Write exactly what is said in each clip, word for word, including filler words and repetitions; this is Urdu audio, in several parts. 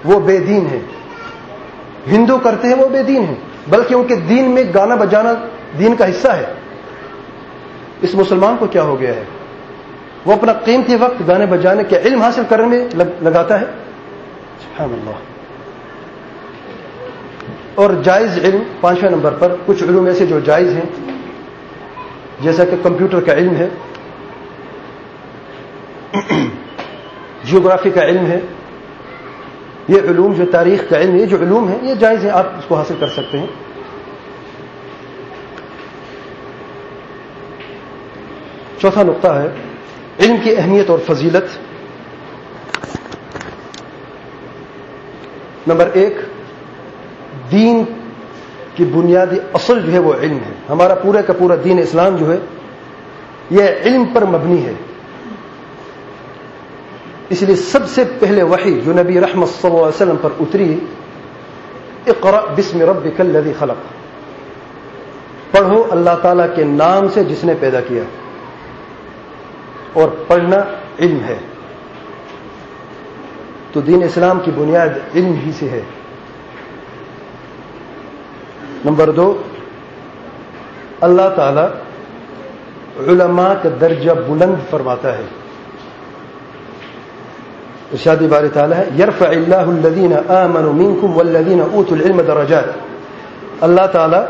وہ بے دین ہیں. ہندو کرتے ہیں وہ بے دین ہیں، بلکہ ان کے دین میں گانا بجانا دین کا حصہ ہے. اس مسلمان کو کیا ہو گیا ہے؟ وہ اپنا قیمتی وقت گانے بجانے کے علم حاصل کرنے میں لگاتا ہے. سبحان اللہ. اور جائز علم پانچویں نمبر پر، کچھ علوم ایسے جو جائز ہیں، جیسا کہ کمپیوٹر کا علم ہے، جیوگرافی کا علم ہے، یہ علوم جو تاریخ کا علم، یہ جو علوم ہیں یہ جائز ہیں، آپ اس کو حاصل کر سکتے ہیں. چوتھا نقطہ ہے علم کی اہمیت اور فضیلت. نمبر ایک، دین کی بنیادی اصل جو ہے وہ علم ہے. ہمارا پورا کا پورا دین اسلام جو ہے یہ علم پر مبنی ہے. اس لیے سب سے پہلے وحی جو نبی رحمت صلی اللہ علیہ وسلم پر اتری، اقرأ بسم ربک الذی خلق، پڑھو اللہ تعالیٰ کے نام سے جس نے پیدا کیا. اور پڑھنا علم ہے. تو دین اسلام کی بنیاد علم ہی سے ہے. نمبر دو، اللہ تعالی علماء کا درجہ بلند فرماتا ہے. ارشاد باری تعالی ہے، یرفع اللہ الذین آمنوا منکم والذین اوتوا العلم درجات. اللہ تعالی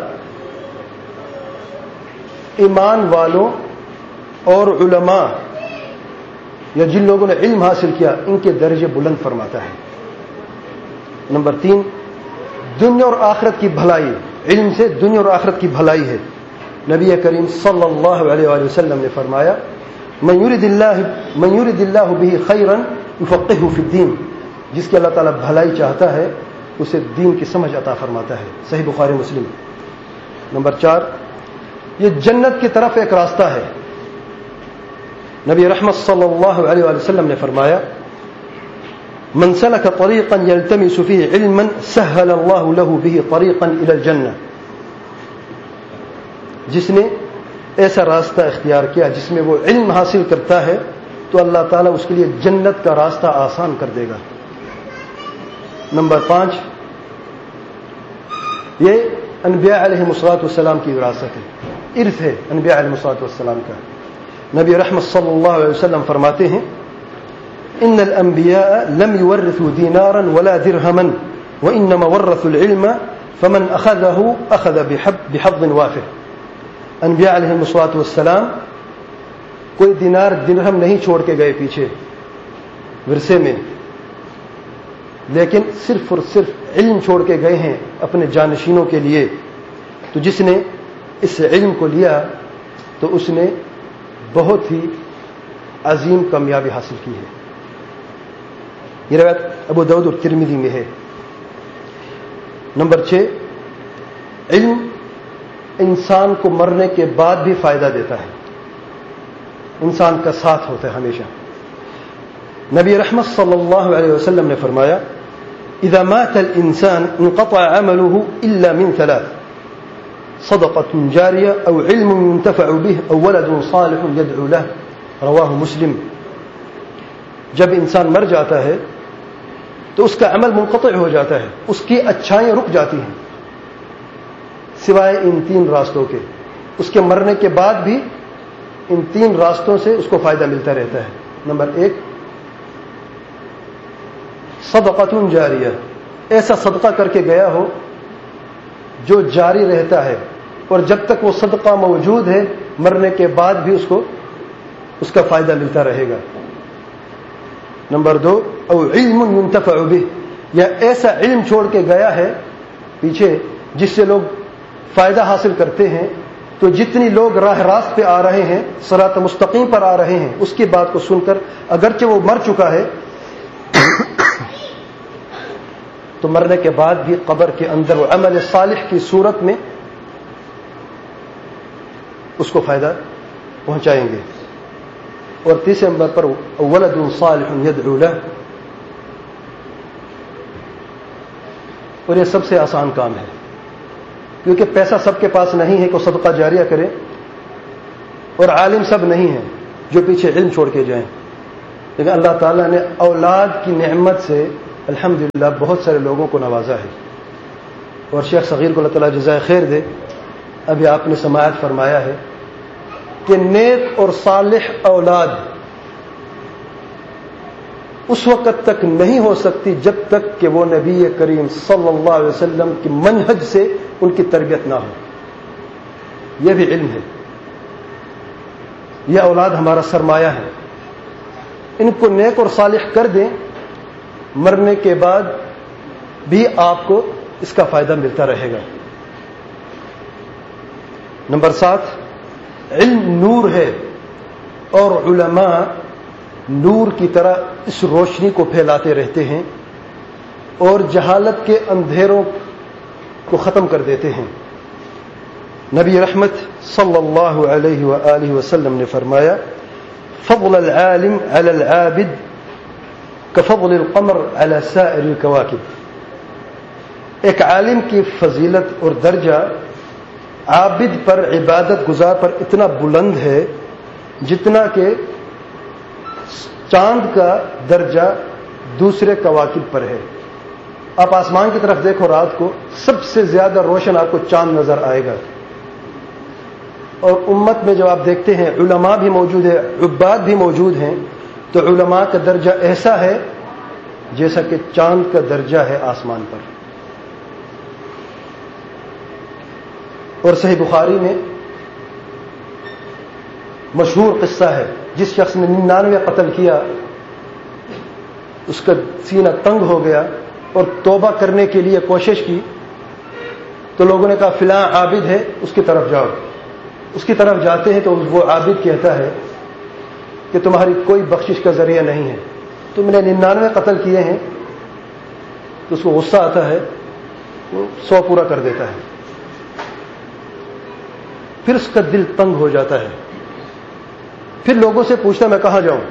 ایمان والوں اور علماء یا جن لوگوں نے علم حاصل کیا ان کے درجے بلند فرماتا ہے. نمبر تین، دنیا اور آخرت کی بھلائی، علم سے دنیا اور آخرت کی بھلائی ہے. نبی کریم صلی اللہ علیہ وآلہ وسلم نے فرمایا، من یرد اللہ من یرد اللہ بہ خیرا یفقہہ فی الدین، جس کی اللہ تعالیٰ بھلائی چاہتا ہے اسے دین کی سمجھ عطا فرماتا ہے. صحیح بخاری مسلم. نمبر چار، یہ جنت کی طرف ایک راستہ ہے. نبی رحمت صلی اللہ علیہ وآلہ وسلم نے فرمایا، من سلک طریقا یلتمس فیہ علما سہل اللہ له به طریقا الی الجنہ. جس نے ایسا راستہ اختیار کیا جس میں وہ علم حاصل کرتا ہے تو اللہ تعالیٰ اس کے لیے جنت کا راستہ آسان کر دے گا. نمبر پانچ، یہ انبیاء علیہ الصلوۃ والسلام کی وراثت ہے، ارث ہے انبیاء علیہ الصلوۃ والسلام کا. نبی رحمت صلی اللہ علیہ وسلم فرماتے ہیں، ان الانبیاء لم يورثوا دینارا ولا درہما وانما ورثوا العلم فمن اخذه اخذ بحظ وافر. انبیاء علیہ الصلوۃ والسلام کوئی دینار درہم نہیں چھوڑ کے گئے پیچھے ورثے میں، لیکن صرف اور صرف علم چھوڑ کے گئے ہیں اپنے جانشینوں کے لیے. تو جس نے اس علم کو لیا تو اس نے بہت ہی عظیم کامیابی حاصل کی ہے. یہ روایت ابو داؤد اور ترمذی میں ہے. نمبر چھ، علم انسان کو مرنے کے بعد بھی فائدہ دیتا ہے، انسان کا ساتھ ہوتا ہے ہمیشہ. نبی رحمت صلی اللہ علیہ وسلم نے فرمایا، اذا مات الانسان انقطع عمله الا من ثلاث، صدقۃ جاریہ او علم ينتفع به او ولد صالح يدعو له. رواہ مسلم. جب انسان مر جاتا ہے تو اس کا عمل منقطع ہو جاتا ہے، اس کی اچھائیاں رک جاتی ہیں سوائے ان تین راستوں کے. اس کے مرنے کے بعد بھی ان تین راستوں سے اس کو فائدہ ملتا رہتا ہے. نمبر ایک، صدقۃ جاریہ، ایسا صدقہ کر کے گیا ہو جو جاری رہتا ہے اور جب تک وہ صدقہ موجود ہے مرنے کے بعد بھی اس کو اس کا فائدہ ملتا رہے گا. نمبر دو، او علم ينتفع به، یا ایسا علم چھوڑ کے گیا ہے پیچھے جس سے لوگ فائدہ حاصل کرتے ہیں، تو جتنی لوگ راہ راست پہ آ رہے ہیں، صراط مستقیم پر آ رہے ہیں، اس کی بات کو سن کر اگرچہ وہ مر چکا ہے تو مرنے کے بعد بھی قبر کے اندر وہ عمل صالح کی صورت میں اس کو فائدہ پہنچائیں گے. اور تیسرے نمبر پر ولد صالح يدعو له، اور یہ سب سے آسان کام ہے کیونکہ پیسہ سب کے پاس نہیں ہے کہ صدقہ جاریہ کرے، اور عالم سب نہیں ہیں جو پیچھے علم چھوڑ کے جائیں. لیکن اللہ تعالیٰ نے اولاد کی نعمت سے الحمدللہ بہت سارے لوگوں کو نوازا ہے. اور شیخ صغیر کو اللہ تعالیٰ جزائے خیر دے، ابھی آپ نے سماعت فرمایا ہے کہ نیک اور صالح اولاد اس وقت تک نہیں ہو سکتی جب تک کہ وہ نبی کریم صلی اللہ علیہ وسلم کی منہج سے ان کی تربیت نہ ہو. یہ بھی علم ہے. یہ اولاد ہمارا سرمایہ ہے. ان کو نیک اور صالح کر دیں، مرنے کے بعد بھی آپ کو اس کا فائدہ ملتا رہے گا. نمبر سات، علم نور ہے اور علماء نور کی طرح اس روشنی کو پھیلاتے رہتے ہیں اور جہالت کے اندھیروں کو ختم کر دیتے ہیں. نبی رحمت صلی اللہ علیہ وآلہ وسلم نے فرمایا، فضل العالم على العابد كفضل القمر على سائر الكواكب. ایک عالم کی فضیلت اور درجہ عابد پر، عبادت گزار پر اتنا بلند ہے جتنا کہ چاند کا درجہ دوسرے کواکب پر ہے. آپ آسمان کی طرف دیکھو، رات کو سب سے زیادہ روشن آپ کو چاند نظر آئے گا. اور امت میں جب آپ دیکھتے ہیں علماء بھی موجود ہے، عباد بھی موجود ہیں، تو علماء کا درجہ ایسا ہے جیسا کہ چاند کا درجہ ہے آسمان پر. اور صحیح بخاری میں مشہور قصہ ہے، جس شخص نے ننانوے قتل کیا، اس کا سینہ تنگ ہو گیا اور توبہ کرنے کے لیے کوشش کی، تو لوگوں نے کہا فلاں عابد ہے، اس کی طرف جاؤ. اس کی طرف جاتے ہیں تو وہ عابد کہتا ہے کہ تمہاری کوئی بخشش کا ذریعہ نہیں ہے، تم نے ننانوے قتل کیے ہیں. تو اس کو غصہ آتا ہے، وہ سو پورا کر دیتا ہے. پھر اس کا دل تنگ ہو جاتا ہے، پھر لوگوں سے پوچھتا میں کہاں جاؤں.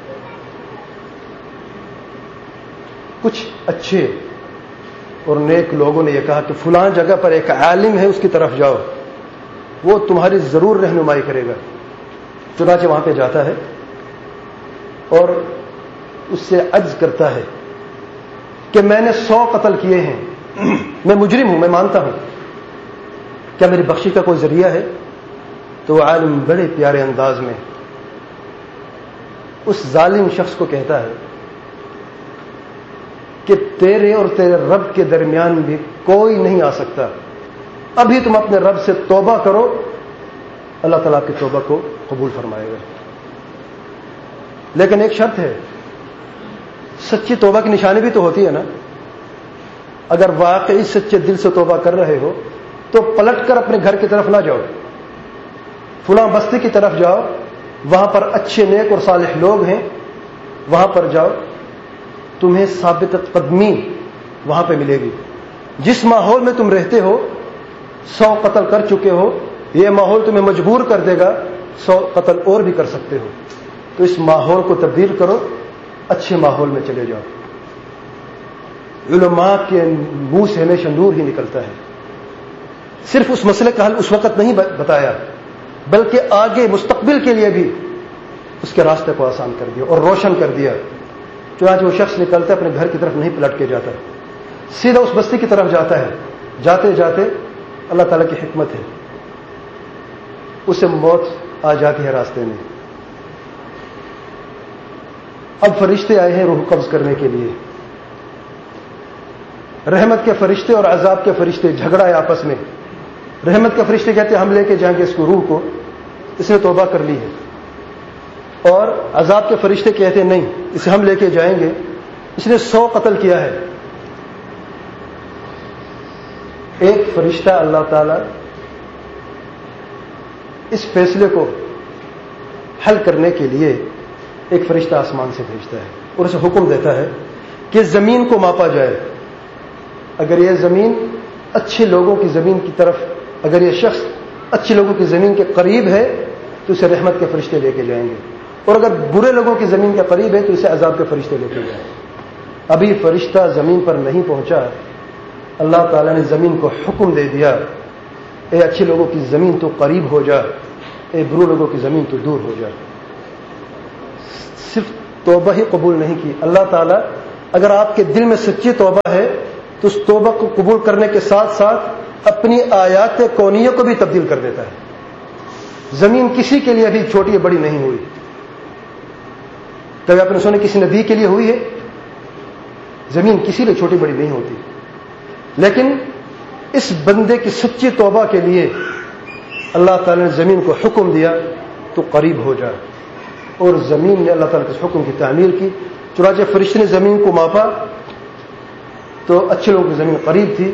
کچھ اچھے اور نیک لوگوں نے یہ کہا کہ فلاں جگہ پر ایک عالم ہے، اس کی طرف جاؤ، وہ تمہاری ضرور رہنمائی کرے گا. چنانچہ وہاں پہ جاتا ہے اور اس سے عجز کرتا ہے کہ میں نے سو قتل کیے ہیں، میں مجرم ہوں، میں مانتا ہوں، کیا میری بخشی کا کوئی ذریعہ ہے؟ تو وہ عالم بڑے پیارے انداز میں اس ظالم شخص کو کہتا ہے کہ تیرے اور تیرے رب کے درمیان بھی کوئی نہیں آ سکتا، ابھی تم اپنے رب سے توبہ کرو، اللہ تعالیٰ کی توبہ کو قبول فرمائے گا. لیکن ایک شرط ہے، سچی توبہ کی نشانی بھی تو ہوتی ہے نا. اگر واقعی سچے دل سے توبہ کر رہے ہو تو پلٹ کر اپنے گھر کی طرف نہ جاؤ، فلاں بستی کی طرف جاؤ، وہاں پر اچھے نیک اور صالح لوگ ہیں، وہاں پر جاؤ، تمہیں ثابت قدمی وہاں پہ ملے گی. جس ماحول میں تم رہتے ہو، سو قتل کر چکے ہو، یہ ماحول تمہیں مجبور کر دے گا سو قتل اور بھی کر سکتے ہو. تو اس ماحول کو تبدیل کرو، اچھے ماحول میں چلے جاؤ. علماء کے منہ سے ہمیشہ نور ہی نکلتا ہے. صرف اس مسئلے کا حل اس وقت نہیں بتایا، بلکہ آگے مستقبل کے لیے بھی اس کے راستے کو آسان کر دیا اور روشن کر دیا. چنانچہ وہ شخص نکلتا ہے، اپنے گھر کی طرف نہیں پلٹ کے جاتا، سیدھا اس بستی کی طرف جاتا ہے. جاتے جاتے اللہ تعالیٰ کی حکمت ہے، اسے موت آ جاتی ہے راستے میں. اب فرشتے آئے ہیں روح قبض کرنے کے لیے. رحمت کے فرشتے اور عذاب کے فرشتے جھگڑا ہے آپس میں. رحمت کے فرشتے کہتے ہیں ہم لے کے جائیں گے اس کو، روح کو، اس نے توبہ کر لی ہے. اور عذاب کے فرشتے کہتے ہیں نہیں، اسے ہم لے کے جائیں گے، اس نے سو قتل کیا ہے. ایک فرشتہ اللہ تعالی اس فیصلے کو حل کرنے کے لیے ایک فرشتہ آسمان سے بھیجتا ہے اور اسے حکم دیتا ہے کہ زمین کو ماپا جائے. اگر یہ زمین اچھے لوگوں کی زمین کی طرف، اگر یہ شخص اچھے لوگوں کی زمین کے قریب ہے تو اسے رحمت کے فرشتے لے کے جائیں گے، اور اگر برے لوگوں کی زمین کے قریب ہے تو اسے عذاب کے فرشتے لے کے جائیں. ابھی فرشتہ زمین پر نہیں پہنچا، اللہ تعالیٰ نے زمین کو حکم دے دیا، اے اچھے لوگوں کی زمین تو قریب ہو جا، اے برے لوگوں کی زمین تو دور ہو جا. صرف توبہ ہی قبول نہیں کی، اللہ تعالیٰ اگر آپ کے دل میں سچی توبہ ہے تو اس توبہ کو قبول کرنے کے ساتھ ساتھ اپنی آیات کونیہ کو بھی تبدیل کر دیتا ہے۔ زمین کسی کے لیے ابھی چھوٹی یا بڑی نہیں ہوئی۔ کبھی آپ نے سنا کسی نبی کے لیے ہوئی ہے؟ زمین کسی لیے چھوٹی بڑی نہیں ہوتی، لیکن اس بندے کی سچی توبہ کے لیے اللہ تعالی نے زمین کو حکم دیا تو قریب ہو جائے، اور زمین نے اللہ تعالیٰ کے حکم کی تعمیر کی۔ چنانچہ فرشتے نے زمین کو ماپا تو اچھے لوگوں کی زمین قریب تھی۔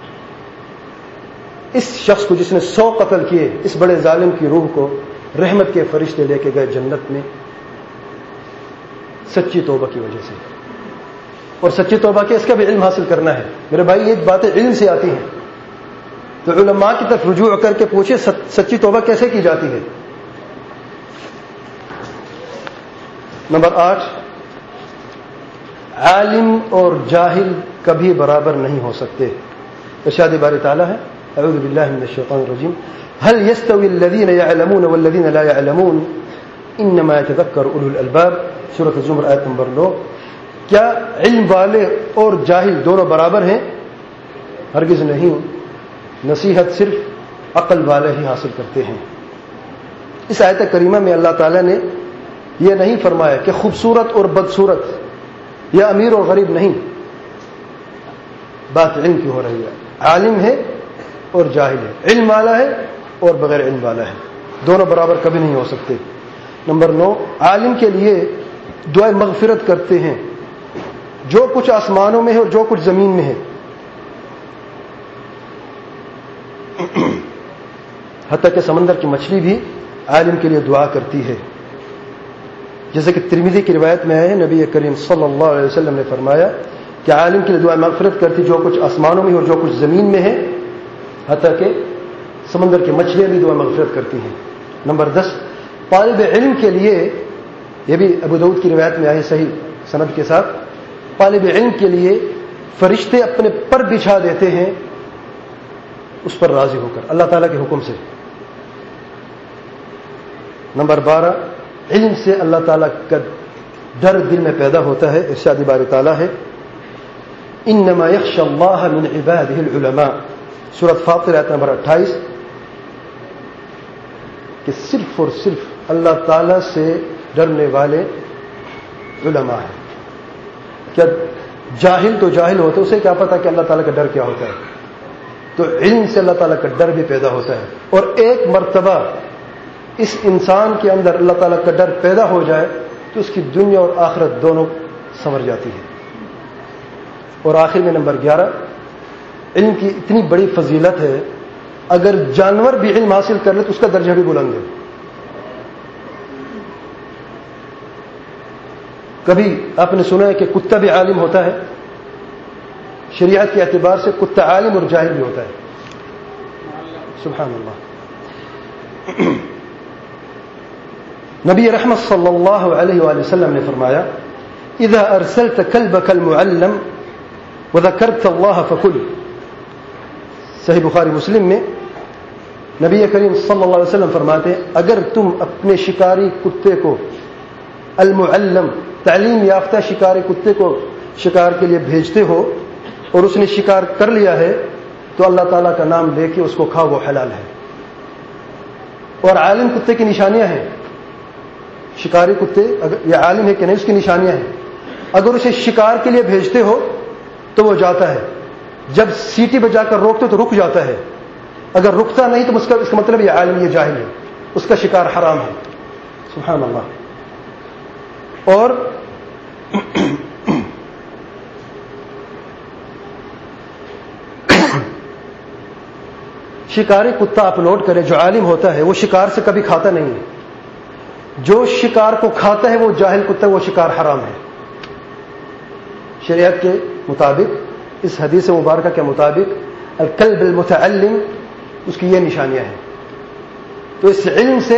اس شخص کو جس نے سو قتل کیے، اس بڑے ظالم کی روح کو رحمت کے فرشتے لے کے گئے جنت میں، سچی توبہ کی وجہ سے۔ اور سچی توبہ کے اس کا بھی علم حاصل کرنا ہے میرے بھائی، یہ باتیں علم سے آتی ہیں، تو علماء کی طرف رجوع کر کے پوچھے سچی توبہ کیسے کی جاتی ہے۔ نمبر آٹھ، عالم اور جاہل کبھی برابر نہیں ہو سکتے۔ ارشاد باری تعالیٰ ہے، اعوذ باللہ من الشیطان الرجیم، هل يستوي الذين يعلمون والذين لا يعلمون انما يتذكر اولو الالباب، سورۃ الزمر آیت نمبر نو۔ کیا علم والے اور جاہل دونوں برابر ہیں؟ ہرگز نہیں، نصیحت صرف عقل والے ہی حاصل کرتے ہیں۔ اس آیت کریمہ میں اللہ تعالیٰ نے یہ نہیں فرمایا کہ خوبصورت اور بدصورت یا امیر اور غریب نہیں، بات علم کی ہو رہی ہے۔ عالم ہے اور جاہل ہے، علم والا ہے اور بغیر علم والا ہے، دونوں برابر کبھی نہیں ہو سکتے۔ نمبر نو، عالم کے لیے دعائے مغفرت کرتے ہیں جو کچھ آسمانوں میں ہے اور جو کچھ زمین میں ہے، حتیٰ کہ سمندر کی مچھلی بھی عالم کے لیے دعا کرتی ہے، جیسے کہ ترمذی کی روایت میں ہے، نبی کریم صلی اللہ علیہ وسلم نے فرمایا کہ عالم کے لیے دعا مغفرت کرتی جو کچھ آسمانوں میں اور جو کچھ زمین میں ہے، حتیٰ کہ سمندر کی مچھلیاں بھی دعا مغفرت کرتی ہیں۔ نمبر دس، طالب علم کے لیے، یہ بھی ابو داؤد کی روایت میں آئے صحیح سند کے ساتھ، طالب علم کے لیے فرشتے اپنے پر بچھا دیتے ہیں اس پر راضی ہو کر، اللہ تعالیٰ کے حکم سے۔ نمبر بارہ، علم سے اللہ تعالیٰ کا ڈر دل میں پیدا ہوتا ہے۔ ارشاد باری تعالیٰ ہے، انما یخشی اللہ من عبادہ العلماء، سورۃ فاطر آیت نمبر اٹھائیس، کہ صرف اور صرف اللہ تعالیٰ سے ڈرنے والے علماء ہیں۔ کیا جاہل تو جاہل ہوتا ہے، اسے کیا پتا کہ اللہ تعالیٰ کا ڈر کیا ہوتا ہے؟ تو علم سے اللہ تعالیٰ کا ڈر بھی پیدا ہوتا ہے، اور ایک مرتبہ اس انسان کے اندر اللہ تعالیٰ کا ڈر پیدا ہو جائے تو اس کی دنیا اور آخرت دونوں سنور جاتی ہے۔ اور آخر میں نمبر گیارہ، علم کی اتنی بڑی فضیلت ہے، اگر جانور بھی علم حاصل کر لے تو اس کا درجہ بھی بلند ہے۔ کبھی آپ نے سنا ہے کہ کتا بھی عالم ہوتا ہے؟ شریعت کے اعتبار سے کتا عالم اور جاہل بھی ہوتا ہے، سبحان اللہ۔ نبی رحمت صلی اللہ علیہ وآلہ وسلم نے فرمایا، اذا ارسلت کلبک المعلم وذکرت اللہ فکل، صحیح بخاری مسلم میں نبی کریم صلی اللہ علیہ وسلم فرماتے ہیں، اگر تم اپنے شکاری کتے کو، المعلم تعلیم یافتہ شکاری کتے کو شکار کے لیے بھیجتے ہو اور اس نے شکار کر لیا ہے تو اللہ تعالیٰ کا نام لے کے اس کو کھاؤ، وہ حلال ہے۔ اور عالم کتے کی نشانیاں ہیں، شکاری کتے یا عالم ہے کہ نہیں اس کی نشانیاں ہیں۔ اگر اسے شکار کے لیے بھیجتے ہو تو وہ جاتا ہے، جب سیٹی بجا کر روکتے تو رک جاتا ہے، اگر رکتا نہیں تو اس کا اس کا مطلب یہ عالم، یہ جاہل ہے، اس کا شکار حرام ہے، سبحان اللہ۔ اور شکاری کتا اپلوڈ کرے جو عالم ہوتا ہے وہ شکار سے کبھی کھاتا نہیں ہے، جو شکار کو کھاتا ہے وہ جاہل کتا، وہ شکار حرام ہے شریعت کے مطابق۔ اس حدیث مبارکہ کے مطابق الکلب المتعلم، اس کی یہ نشانیاں ہیں۔ تو اس علم سے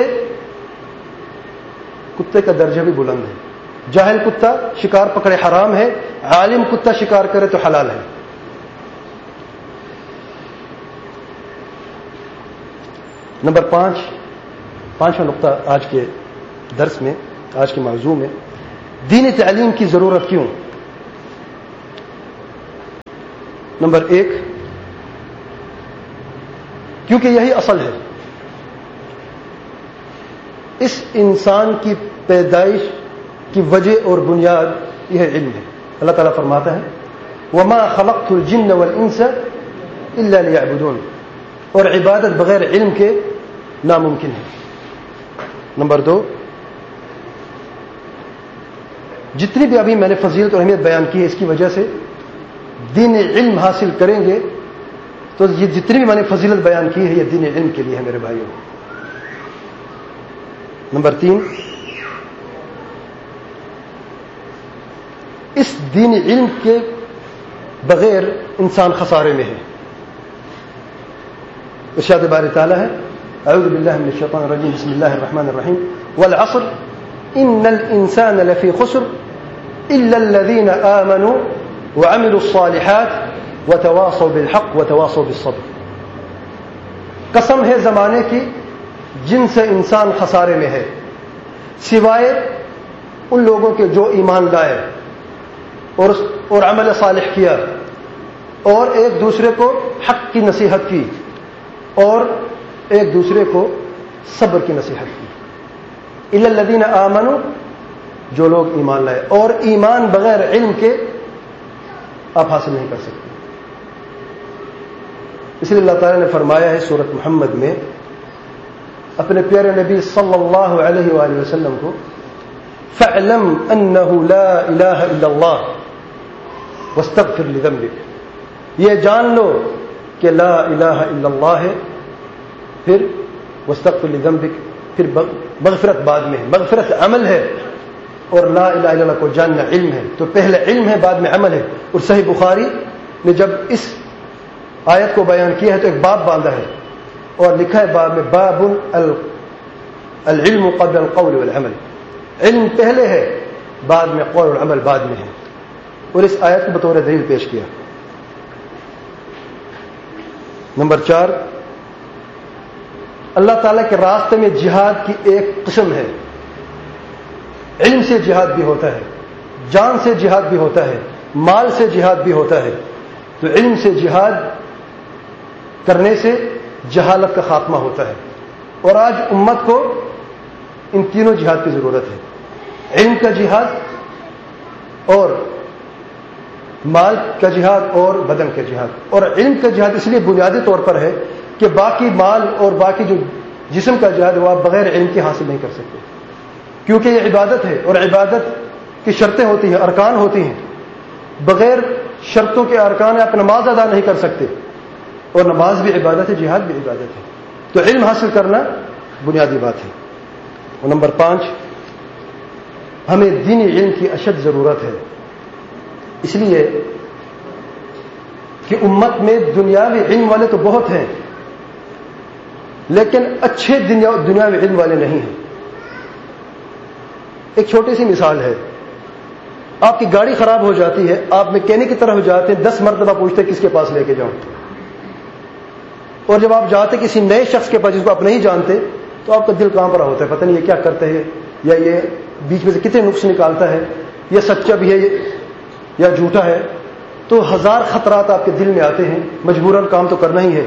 کتے کا درجہ بھی بلند ہے۔ جاہل کتا شکار پکڑے حرام ہے، عالم کتا شکار کرے تو حلال ہے۔ نمبر پانچ، پانچواں نقطہ آج کے درس میں، آج کے موضوع میں، دینی تعلیم کی ضرورت کیوں؟ نمبر ایک، کیونکہ یہی اصل ہے، اس انسان کی پیدائش کی وجہ اور بنیاد یہ علم ہے۔ اللہ تعالیٰ فرماتا ہے وما خلقت الجن والانس الا ليعبدون، اور عبادت بغیر علم کے ناممکن ہے۔ نمبر دو، جتنی بھی ابھی میں نے فضیلت اور اہمیت بیان کی ہے اس کی وجہ سے دین علم حاصل کریں گے تو یہ جتنی بھی میں نے فضیلت بیان کی ہے یہ دین علم کے لیے ہے میرے بھائیوں۔ نمبر تین، اس دین علم کے بغیر انسان خسارے میں ہے۔ ارشاد باری تعالیٰ ہے اعوذ باللہ من الشیطان الرجیم بسم اللہ الرحمن الرحیم والعصر ان الانسان لفی خسر الا الذین آمنوا وعملوا الصالحات وتواصوا بالحق وتواصوا بالصبر۔ قسم ہے زمانے کی جن سے انسان خسارے میں ہے، سوائے ان لوگوں کے جو ایمان لائے اور اور عمل صالح کیا اور ایک دوسرے کو حق کی نصیحت کی اور ایک دوسرے کو صبر کی نصیحت کی۔ الا الذین آمنوا، جو لوگ ایمان لائے، اور ایمان بغیر علم کے آپ حاصل نہیں کر سکتے۔ اس لیے اللہ تعالیٰ نے فرمایا ہے سورۃ محمد میں اپنے پیارے نبی صلی اللہ علیہ وآلہ وسلم کو فَاعْلَمْ أَنَّهُ لَا إِلَٰهَ إِلَّا اللَّهُ وَاسْتَغْفِرْ لِذَنبِكَ، یہ جان لو کہ لا الہ الا اللہ ہے، پھر وَاسْتَغْفِرْ لِذَنبِكَ، پھر مغفرت بعد میں ہے۔ مغفرت عمل ہے اور لا الہ الا اللہ کو جاننا علم ہے، تو پہلے علم ہے بعد میں عمل ہے۔ اور صحیح بخاری نے جب اس آیت کو بیان کیا ہے تو ایک باب باندھا ہے اور لکھا ہے باب میں باب العلم قبل القول والعمل، علم پہلے ہے بعد میں قول اور عمل بعد میں ہے، اور اس آیت کو بطور دلیل پیش کیا۔ نمبر چار، اللہ تعالیٰ کے راستے میں جہاد کی ایک قسم ہے، علم سے جہاد بھی ہوتا ہے، جان سے جہاد بھی ہوتا ہے، مال سے جہاد بھی ہوتا ہے۔ تو علم سے جہاد کرنے سے جہالت کا خاتمہ ہوتا ہے، اور آج امت کو ان تینوں جہاد کی ضرورت ہے، علم کا جہاد اور مال کا جہاد اور بدن کا جہاد۔ اور علم کا جہاد اس لیے بنیادی طور پر ہے کہ باقی مال اور باقی جو جسم کا جہاد وہ آپ بغیر علم کے حاصل نہیں کر سکتے، کیونکہ یہ عبادت ہے اور عبادت کی شرطیں ہوتی ہیں، ارکان ہوتی ہیں، بغیر شرطوں کے ارکان آپ نماز ادا نہیں کر سکتے، اور نماز بھی عبادت ہے، جہاد بھی عبادت ہے۔ تو علم حاصل کرنا بنیادی بات ہے۔ اور نمبر پانچ، ہمیں دینی علم کی اشد ضرورت ہے، اس لیے کہ امت میں دنیاوی علم والے تو بہت ہیں لیکن اچھے دنیاوی علم والے نہیں ہیں۔ ایک چھوٹی سی مثال ہے، آپ کی گاڑی خراب ہو جاتی ہے، آپ میکینک کی طرف جاتے ہیں، دس مرتبہ پوچھتے ہیں کس کے پاس لے کے جاؤں، اور جب آپ جاتے کسی نئے شخص کے پاس جس کو آپ نہیں جانتے تو آپ کا دل کہاں پر ہوتا ہے، پتہ نہیں یہ کیا کرتے ہیں، یا یہ بیچ میں سے کتنے نقص نکالتا ہے، یہ سچا بھی ہے یا جھوٹا ہے۔ تو ہزار خطرات آپ کے دل میں آتے ہیں، مجبوراً کام تو کرنا ہی ہے۔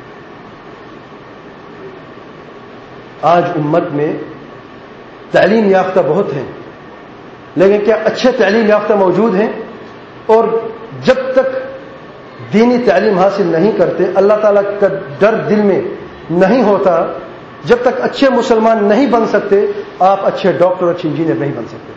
آج امت میں تعلیم یافتہ بہت ہیں لیکن کیا اچھے تعلیم یافتہ موجود ہیں؟ اور جب تک دینی تعلیم حاصل نہیں کرتے، اللہ تعالیٰ کا ڈر دل میں نہیں ہوتا، جب تک اچھے مسلمان نہیں بن سکتے، آپ اچھے ڈاکٹر، اچھے انجینئر نہیں بن سکتے۔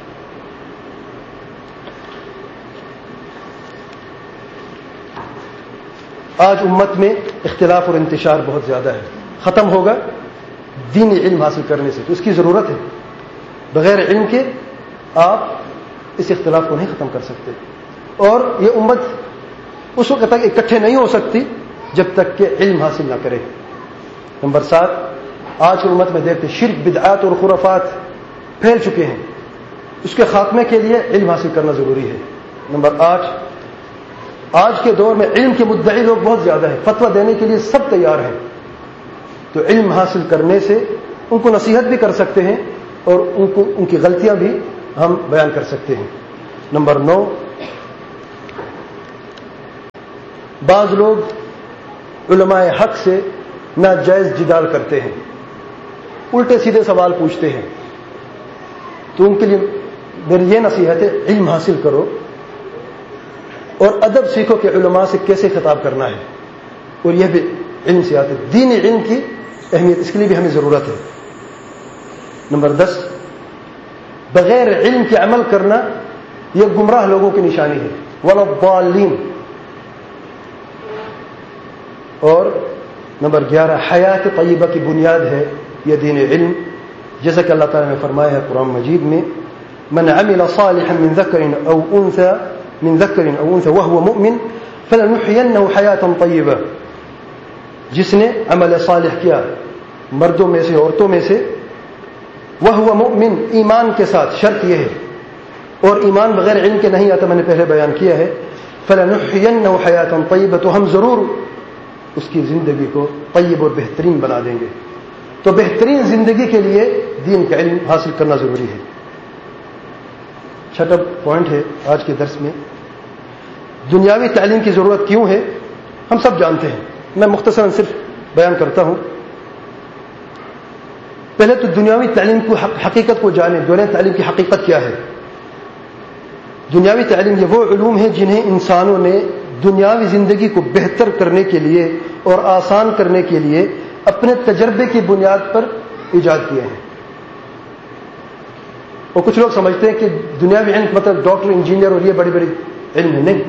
آج امت میں اختلاف اور انتشار بہت زیادہ ہے، ختم ہوگا دینی علم حاصل کرنے سے، تو اس کی ضرورت ہے۔ بغیر علم کے آپ اس اختلاف کو نہیں ختم کر سکتے، اور یہ امت اس وقت تک اکٹھے نہیں ہو سکتی جب تک کہ علم حاصل نہ کرے۔ نمبر سات، آج کی امت میں دیکھتے شرک، بدعات اور خرافات پھیل چکے ہیں، اس کے خاتمے کے لیے علم حاصل کرنا ضروری ہے۔ نمبر آٹھ، آج کے دور میں علم کے مدعی لوگ بہت زیادہ ہیں، فتویٰ دینے کے لیے سب تیار ہیں، تو علم حاصل کرنے سے ان کو نصیحت بھی کر سکتے ہیں اور ان کو ان کی غلطیاں بھی ہم بیان کر سکتے ہیں۔ نمبر نو، بعض لوگ علماء حق سے ناجائز جدال کرتے ہیں، الٹے سیدھے سوال پوچھتے ہیں، تو ان کے لیے میری یہ نصیحت ہے علم حاصل کرو اور ادب سیکھو کہ علماء سے کیسے خطاب کرنا ہے، اور یہ بھی علم سے آتے. دین علم کی اہمیت اس کے لیے بھی ہمیں ضرورت ہے. نمبر دس، بغیر علم کے عمل کرنا یہ گمراہ لوگوں کی نشانی ہے، ولا الضالین. اور نمبر گیارہ، حیات طیبہ کی بنیاد ہے یہ دین علم، جیسا کہ اللہ تعالیٰ نے فرمایا ہے قرآن مجید میں، من عمل صالحا من ذکر او انثى من ذکر او انثى وهو مؤمن فلنحيينه حیاتا طیبہ. جس نے عمل صالح کیا مردوں میں سے عورتوں میں سے، وهو مؤمن ایمان کے ساتھ، شرط یہ ہے، اور ایمان بغیر علم کے نہیں آتا، میں نے پہلے بیان کیا ہے. فلنحيينه حیاتا طیبہ، تو ہم ضرور اس کی زندگی کو طیب اور بہترین بنا دیں گے. تو بہترین زندگی کے لیے دین کا علم حاصل کرنا ضروری ہے. چھٹا پوائنٹ ہے آج کے درس میں، دنیاوی تعلیم کی ضرورت کیوں ہے؟ ہم سب جانتے ہیں، میں مختصراً صرف بیان کرتا ہوں. پہلے تو دنیاوی تعلیم کو حقیقت کو جانیں. دنیاوی تعلیم کی حقیقت کیا ہے؟ دنیاوی تعلیم یہ وہ علوم ہیں جنہیں انسانوں نے دنیاوی زندگی کو بہتر کرنے کے لیے اور آسان کرنے کے لیے اپنے تجربے کی بنیاد پر ایجاد کیے ہیں. اور کچھ لوگ سمجھتے ہیں کہ دنیاوی علم مطلب ڈاکٹر، انجینئر اور یہ بڑی بڑی علم ہے. نہیں،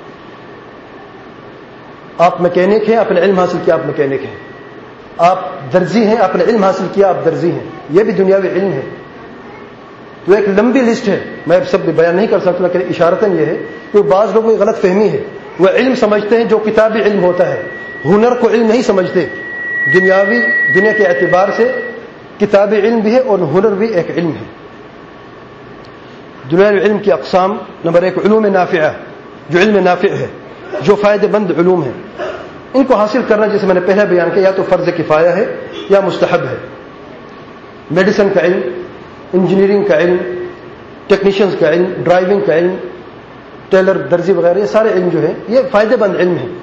آپ میکینک ہیں، آپ نے علم حاصل کیا، آپ میکینک ہیں. آپ درزی ہیں، آپ نے علم حاصل کیا، آپ درزی ہیں. یہ بھی دنیاوی علم ہے. تو ایک لمبی لسٹ ہے، میں سب بیان نہیں کر سکتا، لیکن اشارتاً یہ ہے کہ بعض لوگوں کی غلط فہمی ہے. وہ علم سمجھتے ہیں جو کتابی علم ہوتا ہے، ہنر کو علم نہیں سمجھتے. دنیاوی دنیا کے اعتبار سے کتابی علم بھی ہے اور ہنر بھی ایک علم ہے. دنیاوی علم کی اقسام: نمبر ایک، علوم نافعہ، جو علم نافع ہے، جو فائدہ مند علوم ہے. ان کو حاصل کرنا جیسے میں نے پہلے بیان کیا، یا تو فرض کفایہ ہے یا مستحب ہے. میڈیسن کا علم، انجینئرنگ کا علم، ٹیکنیشینز کا علم، ڈرائیونگ کا علم، ٹیلر، درزی وغیرہ، یہ سارے علم جو ہیں یہ فائدہ مند علم ہیں.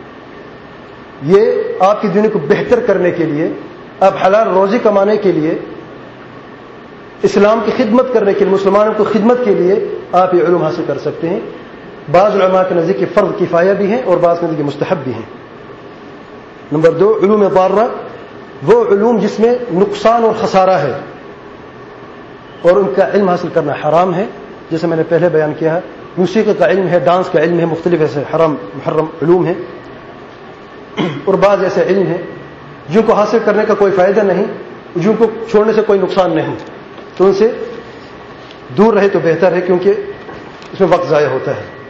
یہ آپ کی دنیا کو بہتر کرنے کے لیے، آپ حلال روزی کمانے کے لیے، اسلام کی خدمت کرنے کے لیے، مسلمانوں کو خدمت کے لیے آپ یہ علوم حاصل کر سکتے ہیں. بعض علماء کے نزدیک فرض کفایہ بھی ہیں اور بعض کے نزدیک مستحب بھی ہیں. نمبر دو، علوم ضارہ، وہ علوم جس میں نقصان اور خسارہ ہے اور ان کا علم حاصل کرنا حرام ہے. جیسے میں نے پہلے بیان کیا ہے، موسیقی کا علم ہے، ڈانس کا علم ہے، مختلف ایسے حرام محرم علوم ہیں. اور بعض ایسے علم ہیں جن کو حاصل کرنے کا کوئی فائدہ نہیں، جن کو چھوڑنے سے کوئی نقصان نہیں، تو ان سے دور رہے تو بہتر ہے، کیونکہ اس میں وقت ضائع ہوتا ہے.